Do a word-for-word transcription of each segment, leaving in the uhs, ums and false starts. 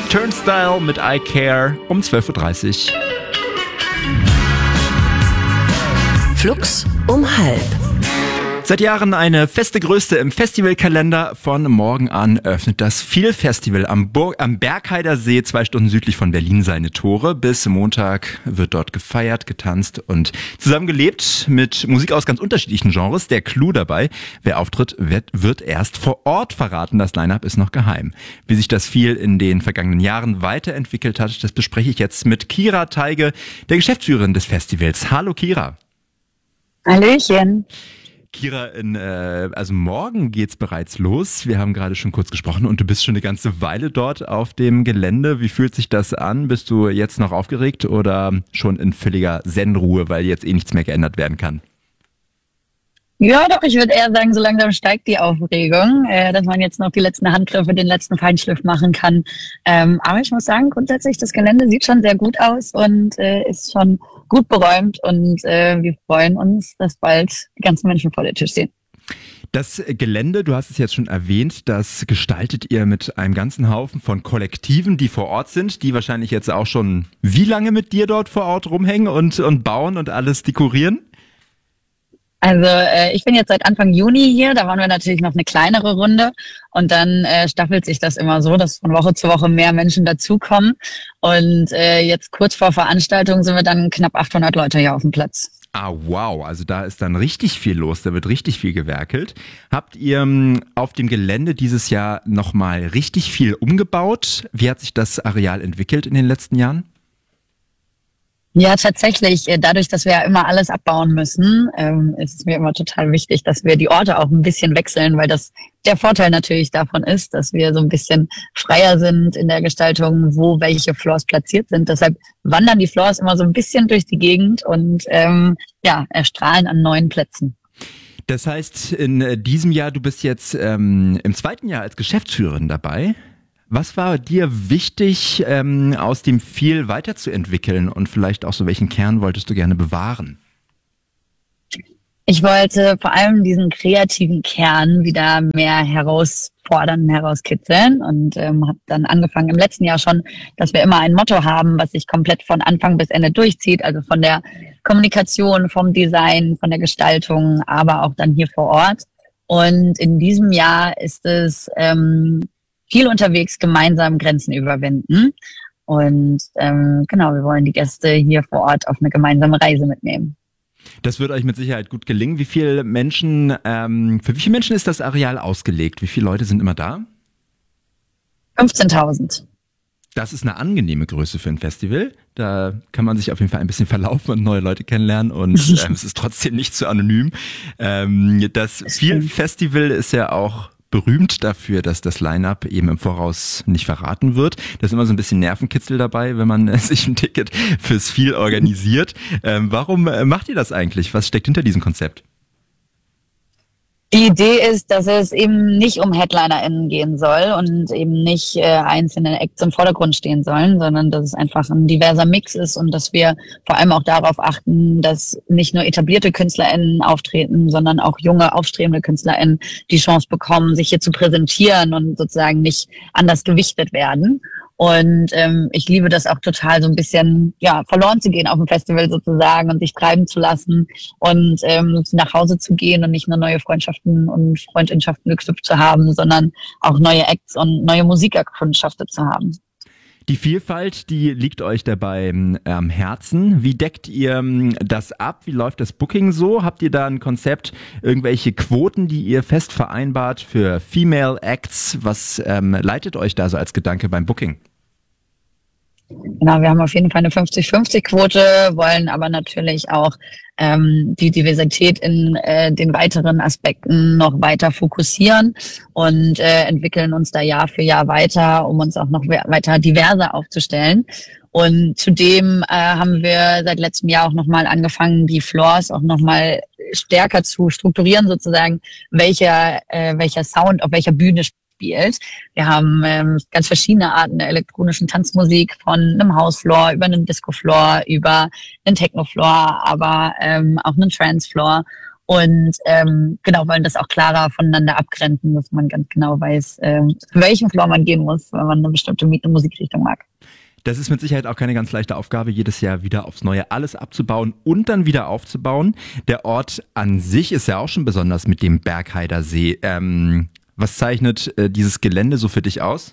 Turnstile mit I Care um zwölf Uhr dreißig. Flux um halb. Seit Jahren eine feste Größe im Festivalkalender. Von morgen an öffnet das Feel-Festival am, Burg, am Bergheider See, zwei Stunden südlich von Berlin, seine Tore. Bis Montag wird dort gefeiert, getanzt und zusammen gelebt mit Musik aus ganz unterschiedlichen Genres. Der Clou dabei: wer auftritt, wird, wird erst vor Ort verraten. Das Line-Up ist noch geheim. Wie sich das Feel in den vergangenen Jahren weiterentwickelt hat, das bespreche ich jetzt mit Kira Teige, der Geschäftsführerin des Festivals. Hallo Kira. Hallöchen. Kira, in, äh, also morgen geht's bereits los. Wir haben gerade schon kurz gesprochen und du bist schon eine ganze Weile dort auf dem Gelände. Wie fühlt sich das an? Bist du jetzt noch aufgeregt oder schon in völliger Zen-Ruhe, weil jetzt eh nichts mehr geändert werden kann? Ja, doch, ich würde eher sagen, so langsam steigt die Aufregung, äh, dass man jetzt noch die letzten Handgriffe, den letzten Feinschliff machen kann. Ähm, aber ich muss sagen, grundsätzlich, das Gelände sieht schon sehr gut aus und äh, ist schon gut beräumt und äh, wir freuen uns, dass bald die ganzen Menschen vor der Tür stehen. Das Gelände, du hast es jetzt schon erwähnt, das gestaltet ihr mit einem ganzen Haufen von Kollektiven, die vor Ort sind, die wahrscheinlich jetzt auch schon wie lange mit dir dort vor Ort rumhängen und, und bauen und alles dekorieren? Also äh, ich bin jetzt seit Anfang Juni hier, da waren wir natürlich noch eine kleinere Runde und dann äh, staffelt sich das immer so, dass von Woche zu Woche mehr Menschen dazukommen und äh, jetzt kurz vor Veranstaltung sind wir dann knapp achthundert Leute hier auf dem Platz. Ah, wow, also da ist dann richtig viel los, da wird richtig viel gewerkelt. Habt ihr m, auf dem Gelände dieses Jahr nochmal richtig viel umgebaut? Wie hat sich das Areal entwickelt in den letzten Jahren? Ja, tatsächlich. Dadurch, dass wir ja immer alles abbauen müssen, ähm, ist es mir immer total wichtig, dass wir die Orte auch ein bisschen wechseln, weil das der Vorteil natürlich davon ist, dass wir so ein bisschen freier sind in der Gestaltung, wo welche Floors platziert sind. Deshalb wandern die Floors immer so ein bisschen durch die Gegend und ähm, ja, erstrahlen an neuen Plätzen. Das heißt, in diesem Jahr, du bist jetzt ähm, im zweiten Jahr als Geschäftsführerin dabei. Was war dir wichtig, ähm, aus dem Feel weiterzuentwickeln und vielleicht auch so welchen Kern wolltest du gerne bewahren? Ich wollte vor allem diesen kreativen Kern wieder mehr herausfordern, herauskitzeln und ähm, habe dann angefangen im letzten Jahr schon, dass wir immer ein Motto haben, was sich komplett von Anfang bis Ende durchzieht, also von der Kommunikation, vom Design, von der Gestaltung, aber auch dann hier vor Ort. Und in diesem Jahr ist es ähm, viel unterwegs, gemeinsam Grenzen überwinden. Und ähm, genau, wir wollen die Gäste hier vor Ort auf eine gemeinsame Reise mitnehmen. Das wird euch mit Sicherheit gut gelingen. Wie viele Menschen, ähm, für wie viele Menschen ist das Areal ausgelegt? Wie viele Leute sind immer da? fünfzehntausend. Das ist eine angenehme Größe für ein Festival. Da kann man sich auf jeden Fall ein bisschen verlaufen und neue Leute kennenlernen und ähm, es ist trotzdem nicht so anonym. Ähm, das Feel Festival ist ja auch berühmt dafür, dass das Line-Up eben im Voraus nicht verraten wird. Da ist immer so ein bisschen Nervenkitzel dabei, wenn man äh, sich ein Ticket fürs Feel organisiert. Ähm, warum äh, macht ihr das eigentlich? Was steckt hinter diesem Konzept? Die Idee ist, dass es eben nicht um HeadlinerInnen gehen soll und eben nicht äh, einzelne Acts im Vordergrund stehen sollen, sondern dass es einfach ein diverser Mix ist und dass wir vor allem auch darauf achten, dass nicht nur etablierte KünstlerInnen auftreten, sondern auch junge, aufstrebende KünstlerInnen die Chance bekommen, sich hier zu präsentieren und sozusagen nicht anders gewichtet werden. Und ähm, ich liebe das auch total, so ein bisschen ja verloren zu gehen auf dem Festival sozusagen und sich treiben zu lassen und ähm, nach Hause zu gehen und nicht nur neue Freundschaften und Freundschaften geknüpft zu haben, sondern auch neue Acts und neue Musik erkundschaftet zu haben. Die Vielfalt, die liegt euch dabei ähm, am Herzen. Wie deckt ihr ähm, das ab? Wie läuft das Booking so? Habt ihr da ein Konzept, irgendwelche Quoten, die ihr fest vereinbart für Female Acts? Was ähm, leitet euch da so als Gedanke beim Booking? Genau, wir haben auf jeden Fall eine fünfzig fünfzig Quote, wollen aber natürlich auch ähm, die Diversität in äh, den weiteren Aspekten noch weiter fokussieren und äh, entwickeln uns da Jahr für Jahr weiter, um uns auch noch weiter diverser aufzustellen. Und zudem äh, haben wir seit letztem Jahr auch nochmal angefangen, die Floors auch nochmal stärker zu strukturieren, sozusagen, welcher, äh, welcher Sound auf welcher Bühne spielt. Wir haben ähm, ganz verschiedene Arten der elektronischen Tanzmusik, von einem Housefloor über einen Discofloor, über einen Technofloor, aber ähm, auch einen Trancefloor. Und ähm, genau, wollen das auch klarer voneinander abgrenzen, dass man ganz genau weiß, ähm, für welchen Floor man gehen muss, wenn man eine bestimmte Musikrichtung mag. Das ist mit Sicherheit auch keine ganz leichte Aufgabe, jedes Jahr wieder aufs Neue alles abzubauen und dann wieder aufzubauen. Der Ort an sich ist ja auch schon besonders mit dem Bergheider See. Ähm, was zeichnet äh, dieses Gelände so für dich aus?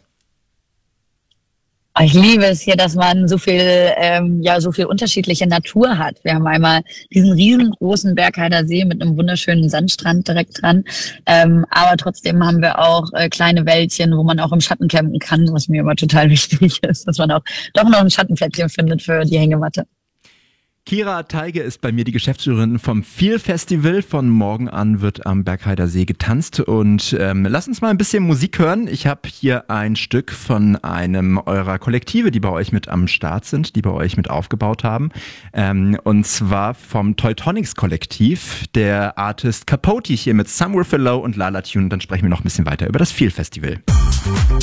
Ich liebe es hier, dass man so viel, ähm, ja, so viel unterschiedliche Natur hat. Wir haben einmal diesen riesengroßen Bergheider See mit einem wunderschönen Sandstrand direkt dran. Ähm, aber trotzdem haben wir auch äh, kleine Wäldchen, wo man auch im Schatten campen kann, was mir immer total wichtig ist, dass man auch doch noch ein Schattenplätzchen findet für die Hängematte. Kira Teige ist bei mir die Geschäftsführerin vom Feel Festival. Von morgen an wird am Bergheider See getanzt und ähm, lass uns mal ein bisschen Musik hören. Ich habe hier ein Stück von einem eurer Kollektive, die bei euch mit am Start sind, die bei euch mit aufgebaut haben. Ähm, und zwar vom Teutonics Kollektiv, der Artist Capote hier mit Somewhere Below und Lala Tune. Dann sprechen wir noch ein bisschen weiter über das Feel Festival.